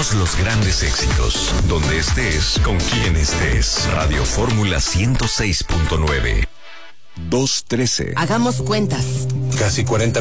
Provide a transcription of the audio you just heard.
Ponemos los grandes éxitos donde estés, con quien estés. Radio Fórmula 106.9. 213. Hagamos cuentas. Casi 40